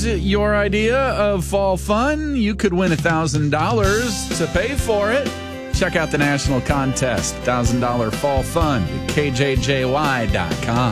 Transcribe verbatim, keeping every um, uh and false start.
your idea of fall fun, you could win one thousand dollars to pay for it. Check out the national contest, one thousand dollars Fall Fund at K J J Y dot com.